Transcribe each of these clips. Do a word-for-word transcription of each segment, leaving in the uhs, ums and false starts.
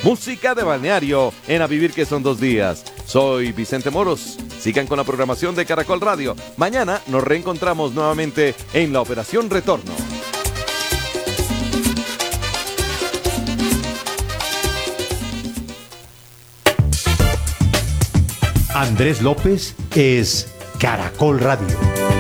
música de balneario en A Vivir que son dos días. Soy Vicente Moros. Sigan con la programación de Caracol Radio. Mañana nos reencontramos nuevamente en la Operación Retorno. Andrés López es Caracol Radio.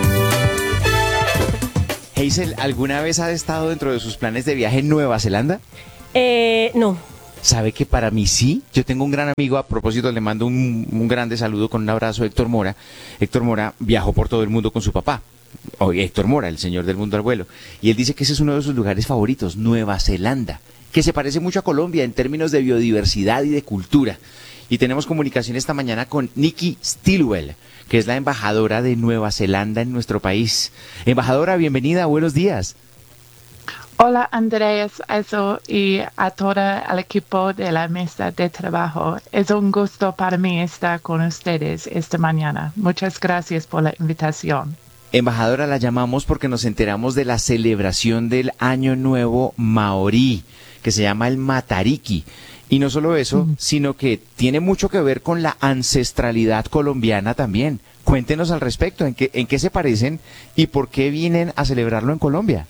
Hazel, ¿alguna vez ha estado dentro de sus planes de viaje en Nueva Zelanda? Eh, no. ¿Sabe que para mí sí? Yo tengo un gran amigo, a propósito le mando un, un grande saludo con un abrazo, Héctor Mora. Héctor Mora viajó por todo el mundo con su papá. O Héctor Mora, el señor del mundo al vuelo. Y él dice que ese es uno de sus lugares favoritos, Nueva Zelanda, que se parece mucho a Colombia en términos de biodiversidad y de cultura. Y tenemos comunicación esta mañana con Nikki Stilwell, que es la embajadora de Nueva Zelanda en nuestro país. Embajadora, bienvenida, buenos días. Hola Andrés, eso y a todo el equipo de la mesa de trabajo. Es un gusto para mí estar con ustedes esta mañana. Muchas gracias por la invitación. Embajadora, la llamamos porque nos enteramos de la celebración del Año Nuevo Maorí, que se llama el Matariki. Y no solo eso, mm. sino que tiene mucho que ver con la ancestralidad colombiana también. Cuéntenos al respecto, ¿en qué, en qué se parecen y por qué vienen a celebrarlo en Colombia?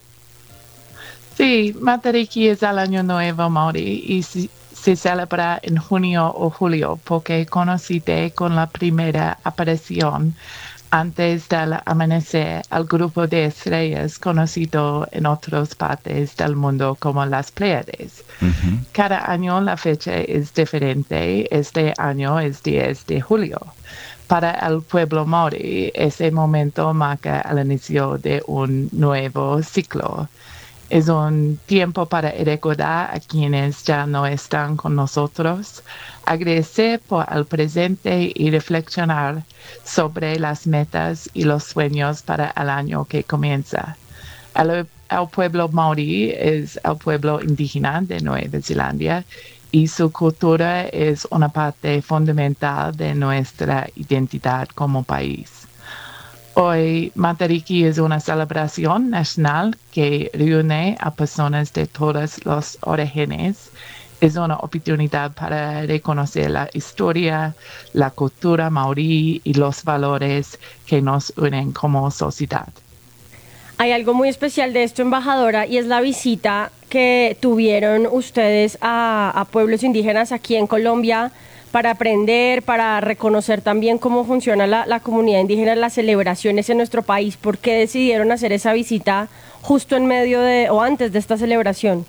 Sí, Matariki es el Año Nuevo Maorí y si, se celebra en junio o julio porque coincide con la primera aparición antes del amanecer al grupo de estrellas conocido en otras partes del mundo como las Pléyades. Uh-huh. Cada año la fecha es diferente. Este año es diez de julio. Para el pueblo maorí, ese momento marca el inicio de un nuevo ciclo. Es un tiempo para recordar a quienes ya no están con nosotros, agradecer por el presente y reflexionar sobre las metas y los sueños para el año que comienza. El, el pueblo maorí es el pueblo indígena de Nueva Zelanda y su cultura es una parte fundamental de nuestra identidad como país. Hoy, Matariki es una celebración nacional que reúne a personas de todos los orígenes. Es una oportunidad para reconocer la historia, la cultura maorí y los valores que nos unen como sociedad. Hay algo muy especial de esto, embajadora, y es la visita que tuvieron ustedes a, a pueblos indígenas aquí en Colombia, para aprender, para reconocer también cómo funciona la, la comunidad indígena, las celebraciones en nuestro país. ¿Por qué decidieron hacer esa visita justo en medio de o antes de esta celebración?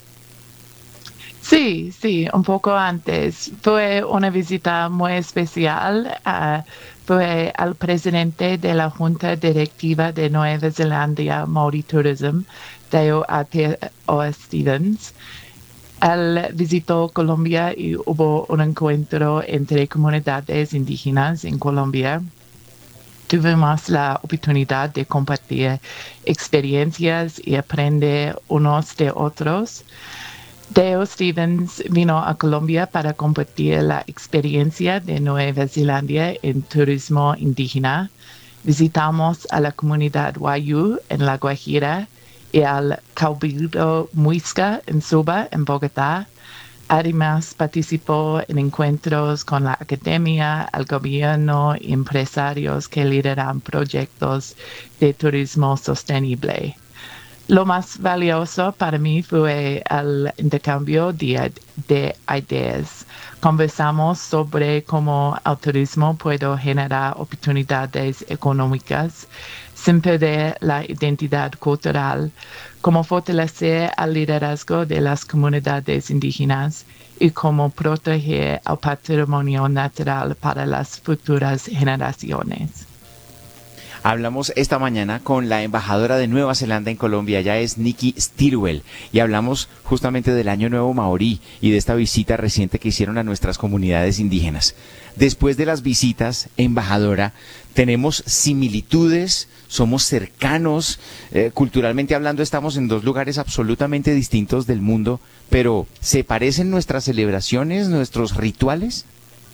Sí, sí, un poco antes. Fue una visita muy especial. Uh, fue al presidente de la Junta Directiva de Nueva Zelanda Maori Tourism, Deo Aotearoa Stevens. Él visitó Colombia y hubo un encuentro entre comunidades indígenas en Colombia. Tuvimos la oportunidad de compartir experiencias y aprender unos de otros. Deo Stevens vino a Colombia para compartir la experiencia de Nueva Zelanda en turismo indígena. Visitamos a la comunidad Wayuu en La Guajira y al Cabildo Muisca en Suba, en Bogotá. Además, participó en encuentros con la academia, el gobierno y empresarios que lideran proyectos de turismo sostenible. Lo más valioso para mí fue el intercambio de, de ideas. Conversamos sobre cómo el turismo puede generar oportunidades económicas sin perder la identidad cultural, cómo fortalecer el liderazgo de las comunidades indígenas y cómo proteger el patrimonio natural para las futuras generaciones. Hablamos esta mañana con la embajadora de Nueva Zelanda en Colombia, ella es Nikki Stilwell, y hablamos justamente del Año Nuevo Maorí y de esta visita reciente que hicieron a nuestras comunidades indígenas. Después de las visitas, embajadora, tenemos similitudes, somos cercanos, eh, culturalmente hablando estamos en dos lugares absolutamente distintos del mundo, pero ¿se parecen nuestras celebraciones, nuestros rituales?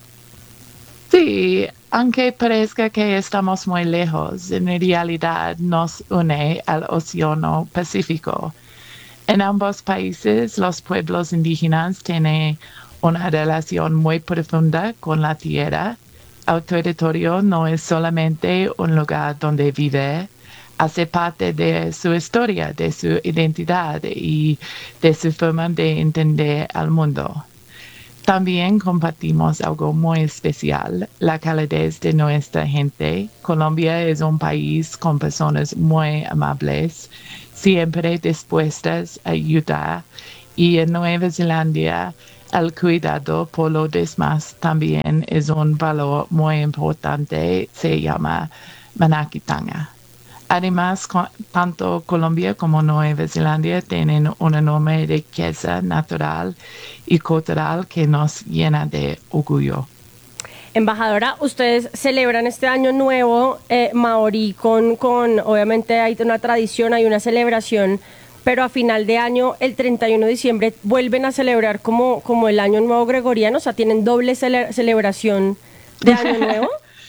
Sí, aunque parezca que estamos muy lejos, en realidad nos une al Océano Pacífico. En ambos países, los pueblos indígenas tienen una relación muy profunda con la tierra. El territorio no es solamente un lugar donde vive, hace parte de su historia, de su identidad y de su forma de entender al mundo. También compartimos algo muy especial, la calidez de nuestra gente. Colombia es un país con personas muy amables, siempre dispuestas a ayudar, y en Nueva Zelanda el cuidado por los demás también es un valor muy importante, se llama Manakitanga. Además, tanto Colombia como Nueva Zelanda tienen una enorme riqueza natural y cultural que nos llena de orgullo. Embajadora, ustedes celebran este año nuevo eh, maorí con, con, obviamente hay una tradición, hay una celebración, pero a final de año, el treinta y uno de diciembre, vuelven a celebrar como, como el año nuevo gregoriano, o sea, tienen doble cele- celebración de año nuevo.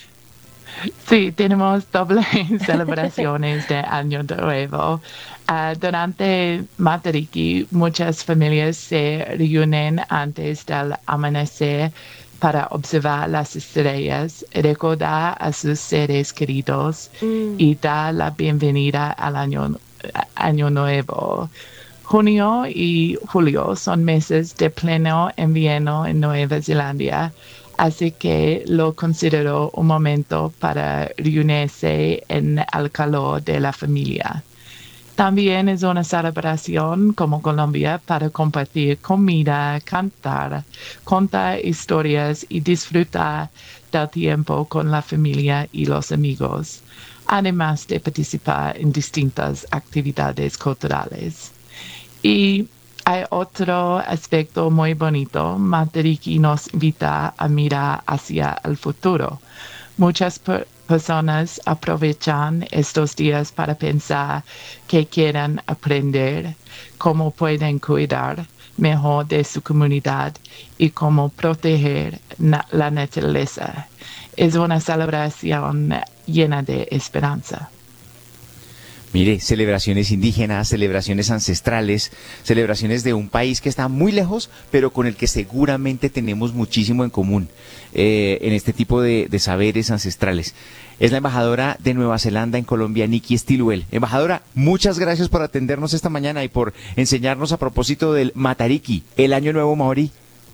Sí, tenemos dobles celebraciones de Año Nuevo. Uh, durante Matariki, muchas familias se reúnen antes del amanecer para observar las estrellas, recordar a sus seres queridos mm. y dar la bienvenida al año, año Nuevo. Junio y julio son meses de pleno invierno en Nueva Zelanda, así que lo considero un momento para reunirse en el calor de la familia. También es una celebración como Colombia para compartir comida, cantar, contar historias y disfrutar del tiempo con la familia y los amigos, además de participar en distintas actividades culturales. Y hay otro aspecto muy bonito. Matariki nos invita a mirar hacia el futuro. Muchas per- personas aprovechan estos días para pensar que quieren aprender, cómo pueden cuidar mejor de su comunidad y cómo proteger na- la naturaleza. Es una celebración llena de esperanza. Mire, celebraciones indígenas, celebraciones ancestrales, celebraciones de un país que está muy lejos, pero con el que seguramente tenemos muchísimo en común eh, en este tipo de, de saberes ancestrales. Es la embajadora de Nueva Zelanda en Colombia, Nikki Stilwell. Embajadora, muchas gracias por atendernos esta mañana y por enseñarnos a propósito del Matariki, el Año Nuevo Maorí.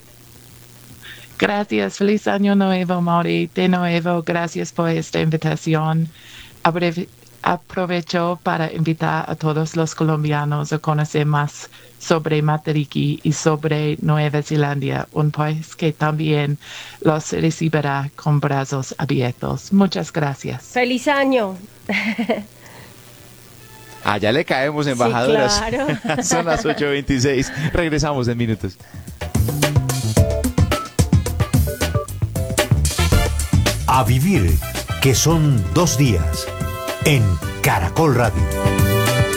Gracias, feliz Año Nuevo, Maorí. De nuevo, gracias por esta invitación. Abre- Aprovecho para invitar a todos los colombianos a conocer más sobre Matariki y sobre Nueva Zelanda, un país que también los recibirá con brazos abiertos. Muchas gracias. ¡Feliz año! Allá le caemos, embajadoras. Sí, claro. Son las ocho veintiséis. Regresamos en minutos. A vivir, que son dos días, en Caracol Radio.